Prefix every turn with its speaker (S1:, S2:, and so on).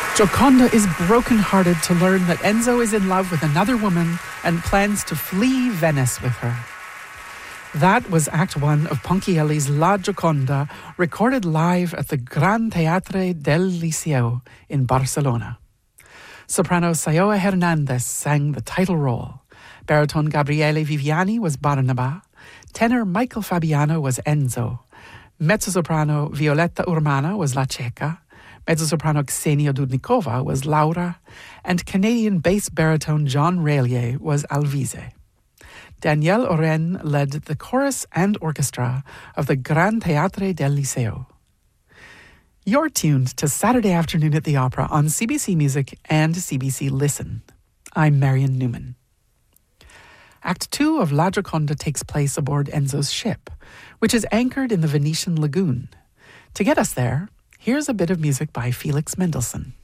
S1: Gioconda is brokenhearted to learn that Enzo is in love with another woman and plans to flee Venice with her. That was Act 1 of Ponchielli's La Gioconda, recorded live at the Gran Teatre del Liceo in Barcelona. Soprano Sayoa Hernandez sang the title role. Baritone Gabriele Viviani was Barnaba. Tenor Michael Fabiano was Enzo. Mezzosoprano Violetta Urmana was La Ceca. Mezzosoprano Ksenia Dudnikova was Laura, and Canadian bass baritone John Railier was Alvise. Danielle Oren led the chorus and orchestra of the Gran Teatre del Liceo. You're tuned to Saturday Afternoon at the Opera on CBC Music and CBC Listen. I'm Marion Newman. Act 2 of La Gioconda takes place aboard Enzo's ship, which is anchored in the Venetian lagoon. To get us there, here's a bit of music by Felix Mendelssohn.